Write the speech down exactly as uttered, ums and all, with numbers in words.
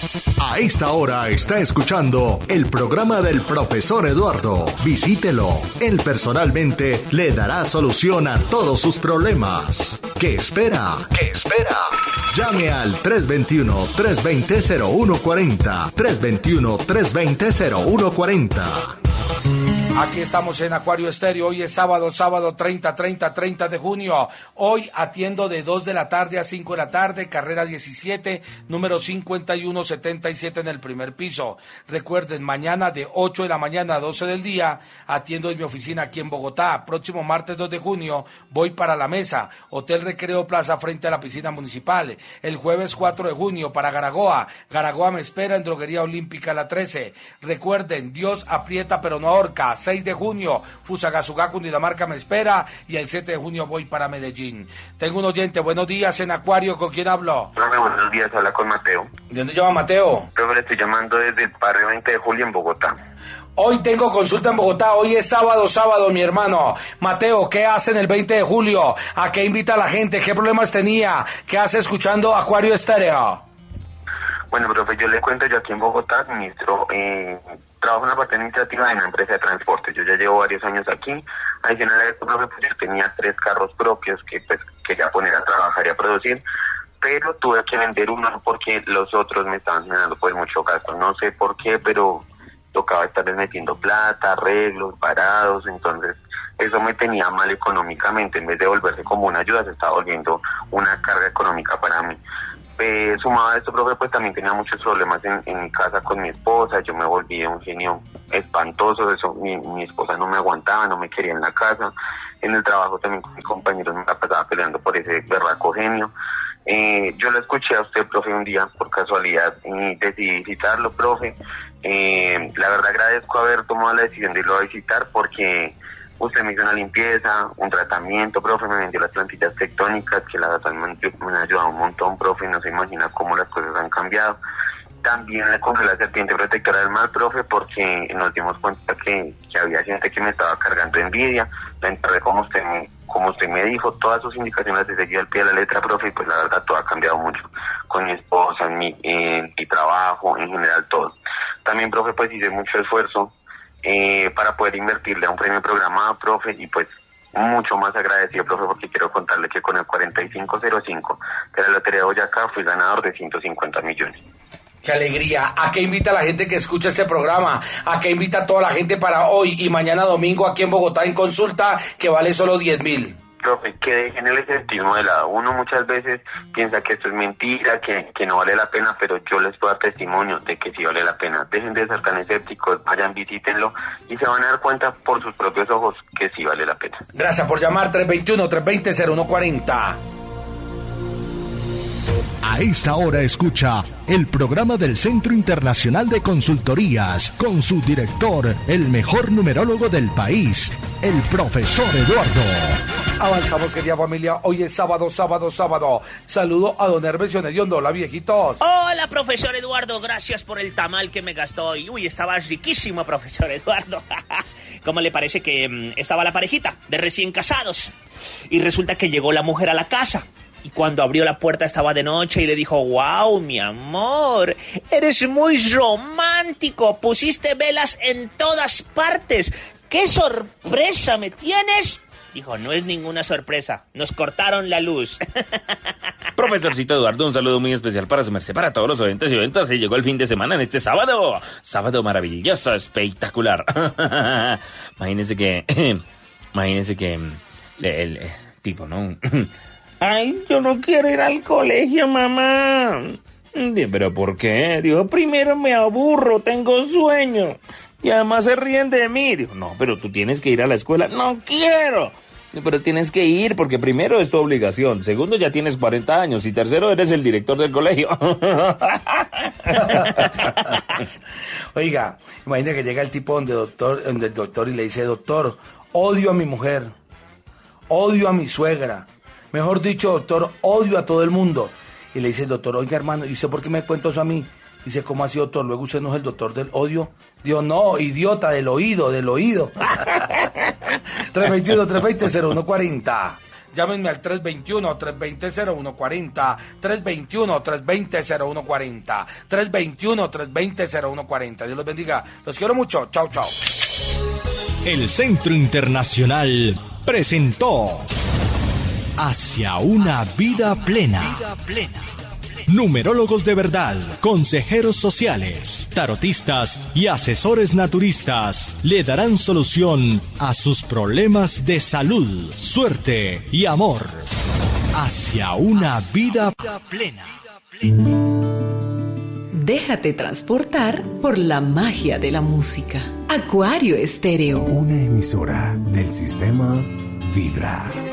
A esta hora está escuchando el programa del profesor Eduardo. Visítelo. Él personalmente le dará solución a todos sus problemas. ¿Qué espera? ¿Qué espera? Llame al tres dos uno, tres dos cero, cero uno cuatro cero, tres dos uno, tres dos cero, cero uno cuatro cero. Aquí estamos en Acuario Estéreo. Hoy es sábado, sábado treinta, treinta, treinta de junio. Hoy atiendo de dos de la tarde a cinco de la tarde, carrera diecisiete, número cincuenta y uno setenta y siete en el primer piso. Recuerden, mañana de ocho de la mañana a doce del día, atiendo en mi oficina aquí en Bogotá. Próximo martes dos de junio, voy para La Mesa, Hotel Recreo Plaza frente a la piscina municipal. El jueves cuatro de junio para Garagoa. Garagoa me espera en Droguería Olímpica La trece. Recuerden, Dios aprieta pero no ahorca. seis de junio, Fusagasugá, Cundinamarca me espera, y el siete de junio voy para Medellín. Tengo un oyente, buenos días en Acuario, ¿con quién hablo? Hola, buenos días, habla con Mateo. ¿De dónde llama Mateo? Pero le estoy llamando desde el barrio veinte de julio en Bogotá. Hoy tengo consulta en Bogotá, hoy es sábado, sábado, mi hermano. Mateo, ¿qué hace en el veinte de julio? ¿A qué invita a la gente? ¿Qué problemas tenía? ¿Qué hace escuchando Acuario Estéreo? Bueno, profe, yo le cuento, yo aquí en Bogotá administro, eh, trabajo en la parte administrativa de una empresa de transporte. Yo ya llevo varios años aquí. Adicional a esto, profe, pues yo tenía tres carros propios que pues quería poner a trabajar y a producir, pero tuve que vender uno porque los otros me estaban generando pues mucho gasto. No sé por qué, pero tocaba estarles metiendo plata, arreglos, parados, entonces eso me tenía mal económicamente. En vez de volverse como una ayuda, se estaba volviendo una carga económica para mí. Eh, sumado a esto, profe, pues también tenía muchos problemas en, en mi casa con mi esposa. Yo me volví un genio espantoso, eso, mi, mi esposa no me aguantaba, no me quería en la casa. En el trabajo también con mis compañeros me la pasaba peleando por ese berraco genio. Eh, yo lo escuché a usted, profe, un día por casualidad y decidí visitarlo, profe. Eh, la verdad agradezco haber tomado la decisión de irlo a visitar porque usted me hizo una limpieza, un tratamiento, profe, me vendió las plantillas tectónicas, que la verdad me, me han ayudado un montón, profe, no se imagina cómo las cosas han cambiado. También le compré la serpiente protectora del mal, profe, porque nos dimos cuenta que, que había gente que me estaba cargando envidia. La enterré como usted me, como usted me dijo, todas sus indicaciones las he seguido al pie de la letra, profe, y pues la verdad todo ha cambiado mucho con mi esposa, en mi, en mi trabajo, en general todo. También, profe, pues hice mucho esfuerzo Eh, para poder invertirle a un premio programado, profe, y pues mucho más agradecido, profe, porque quiero contarle que con el cuarenta y cinco cero cinco de la Lotería de Boyacá fui ganador de ciento cincuenta millones. ¡Qué alegría! ¿A qué invita a la gente que escucha este programa? ¿A qué invita a toda la gente para hoy y mañana domingo aquí en Bogotá en consulta que vale solo diez mil? Profe, que dejen el escepticismo de lado. Uno muchas veces piensa que esto es mentira, que, que no vale la pena, pero yo les puedo dar testimonio de que sí vale la pena. Dejen de ser tan escépticos, vayan, visítenlo y se van a dar cuenta por sus propios ojos que sí vale la pena. Gracias por llamar. Tres dos uno, tres dos cero, cero uno cuatro cero. A esta hora escucha el programa del Centro Internacional de Consultorías con su director, el mejor numerólogo del país, el profesor Eduardo. Avanzamos, querida familia. Hoy es sábado, sábado, sábado. Saludo a don Hermes Hediondo. Hola, viejitos. Hola, profesor Eduardo. Gracias por el tamal que me gastó hoy. Uy, estaba riquísimo, profesor Eduardo. ¿Cómo le parece que um, estaba la parejita de recién casados? Y resulta que llegó la mujer a la casa. Y cuando abrió la puerta estaba de noche y le dijo: wow, mi amor, eres muy romántico, pusiste velas en todas partes. ¡Qué sorpresa me tienes! Dijo: no es ninguna sorpresa, nos cortaron la luz. Profesorcito Eduardo, un saludo muy especial para su merced, para todos los oyentes y eventos. Y llegó el fin de semana en este sábado. Sábado maravilloso, espectacular. Imagínense que... Imagínense que... El, el, el tipo, ¿no? Ay, yo no quiero ir al colegio, mamá. ¿Pero por qué? Digo, primero me aburro, tengo sueño. Y además se ríen de mí. Digo, no, pero tú tienes que ir a la escuela. No quiero. Pero tienes que ir porque primero es tu obligación. Segundo, ya tienes cuarenta años. Y tercero, eres el director del colegio. Oiga, imagina que llega el tipo donde, doctor, donde el doctor y le dice: doctor, odio a mi mujer. Odio a mi suegra. Mejor dicho, doctor, odio a todo el mundo. Y le dice el doctor: oiga, hermano, ¿y usted por qué me cuenta eso a mí? Dice: ¿cómo así, doctor? Luego usted no es el doctor del odio. Dios, no, idiota, del oído, del oído. tres dos uno, tres dos cero, cero uno cuatro cero. Llámenme al tres dos uno, tres dos cero, cero uno cuatro cero, tres dos uno, tres dos cero, cero uno cuatro cero, tres dos uno, tres dos cero, cero uno cuatro cero. Dios los bendiga. Los quiero mucho. Chao, chao. El Centro Internacional presentó Hacia una vida plena. Numerólogos de verdad, consejeros sociales, tarotistas y asesores naturistas le darán solución a sus problemas de salud, suerte y amor. Hacia una vida plena. Déjate transportar por la magia de la música. Acuario Estéreo. Una emisora del sistema Vibra.